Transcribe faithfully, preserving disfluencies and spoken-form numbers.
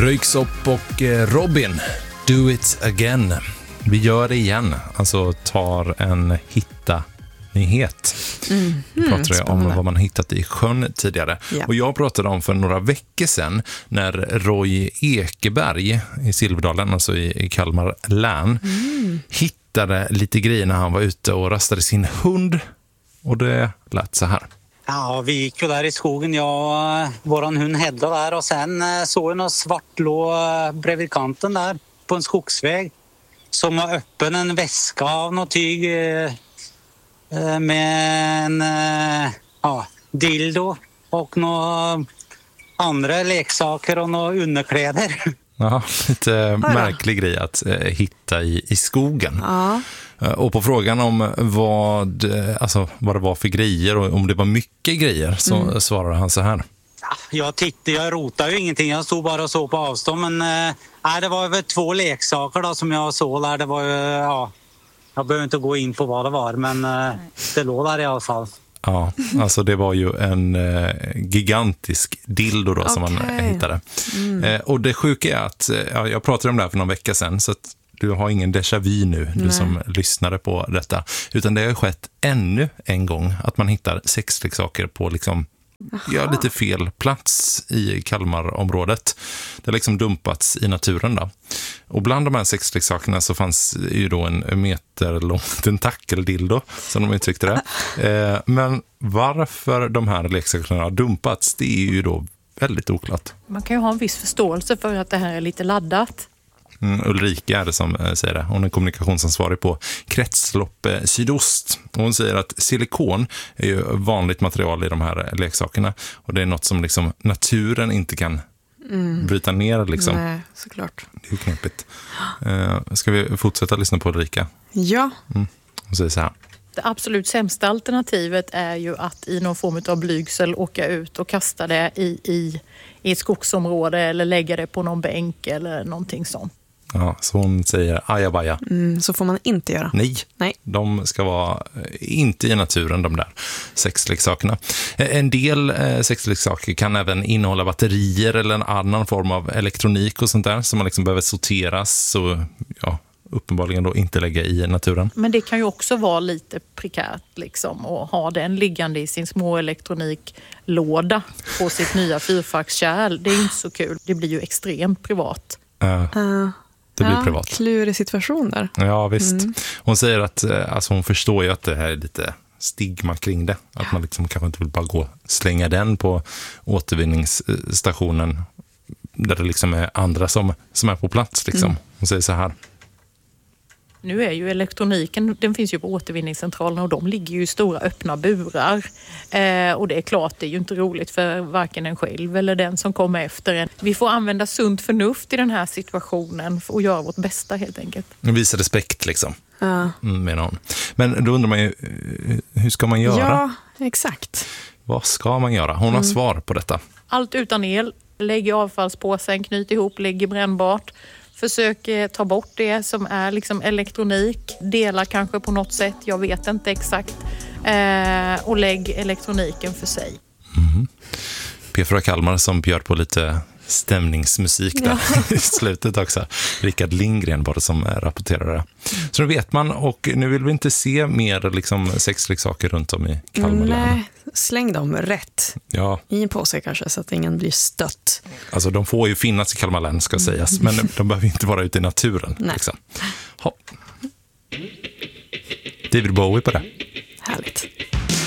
Röyksopp och Robin, Do It Again. Vi gör det igen, alltså tar en hitta-nyhet. Mm, mm, pratade jag om vad man hittat i sjön tidigare. Ja. Och jag pratade om för några veckor sedan när Roy Ekeberg i Silverdalen, alltså i Kalmar län, mm. hittade lite grejer när han var ute och rastade sin hund. Och det lät så här. Ja, vi gick ju där i skogen, jag våran hund Hedda där, och sen såg jag något svart lå bredvid kanten där på en skogsväg som var öppen, en väska av något tyg med en ja, dildo och några andra leksaker och några underkläder. Ja, lite märklig grej att eh, hitta i, i skogen. Ja. Och på frågan om vad, alltså, vad det var för grejer och om det var mycket grejer så mm. svarade han så här. Ja, jag tittade, jag rotade ju ingenting, jag stod bara och såg på avstånd, men eh, nej, det var väl två leksaker då, som jag såg där. Det var ju, ja, jag behöver inte gå in på vad det var, men eh, det låg där i alla fall. Ja, alltså det var ju en eh, gigantisk dildo då, okay. som man hittade. Mm. Eh, och det sjuka är att, ja, jag pratade om det här för någon vecka sedan, så att du har ingen déjà vu nu, du Nej. som lyssnade på detta. Utan det har skett ännu en gång att man hittar sexleksaker på liksom, ja, lite fel plats i Kalmarområdet. Det har liksom dumpats i naturen då. Och bland de här sexleksakerna så fanns ju då en meter lång tentakeldildo, som de uttryckte det. Eh, men varför de här leksakerna har dumpats, det är ju då väldigt oklart. Man kan ju ha en viss förståelse för att det här är lite laddat. Mm, Ulrika är det som äh, säger det. Hon är kommunikationsansvarig på Kretslopp eh, Sydost. Och hon säger att silikon är ju vanligt material i de här eh, leksakerna. Och det är något som liksom naturen inte kan mm. bryta ner. Liksom. Nej, såklart. Det är ju knepigt. Eh, ska vi fortsätta lyssna på Ulrika? Ja. Mm. Hon säger så här. Det absolut sämsta alternativet är ju att i någon form av blygsel åka ut och kasta det i, i, i ett skogsområde eller lägga det på någon bänk eller någonting sånt. Ja, så hon säger ajabaja. Mm, så får man inte göra. Nej, Nej, de ska vara inte i naturen, de där sexleksakerna. En del sexleksaker kan även innehålla batterier eller en annan form av elektronik och sånt där som man liksom behöver sorteras och ja, uppenbarligen då inte lägga i naturen. Men det kan ju också vara lite prekärt liksom, och ha den liggande i sin små elektroniklåda på sitt nya fyrfackskärl. Det är inte så kul. Det blir ju extremt privat. Uh. Uh. Det blir ja, privat. Klurig situation där. Ja, visst. Mm. Hon säger att alltså, hon förstår ju att det här är lite stigma kring det. Att man liksom kanske inte vill bara gå och slänga den på återvinningsstationen där det liksom är andra som, som är på plats. Liksom. Mm. Hon säger så här. Nu är ju elektroniken, den finns ju på återvinningscentralen och de ligger ju i stora öppna burar. Eh, och det är klart, det är ju inte roligt för varken en själv eller den som kommer efter en. Vi får använda sunt förnuft i den här situationen och göra vårt bästa helt enkelt. Visa respekt liksom. Ja. Mm, menar hon. Men då undrar man ju, hur ska man göra? Ja, exakt. Vad ska man göra? Hon har mm. svar på detta. Allt utan el. Lägg i avfallspåsen, knyt ihop, lägg i brännbart. Försök ta bort det som är liksom elektronik. Dela kanske på något sätt, jag vet inte exakt. Eh, och lägg elektroniken för sig. Mm. P fyra Kalmar som bjöd på lite stämningsmusik där ja. i slutet också. Rickard Lindgren var det som rapporterade det. Så nu vet man, och nu vill vi inte se mer liksom sexleksaker runt om i Kalmar län. Nej, släng dem rätt. Ja. I en påse kanske så att ingen blir stött. Alltså de får ju finnas i Kalmar län ska sägas, men de behöver inte vara ute i naturen. Nej. Liksom. David Bowie på det.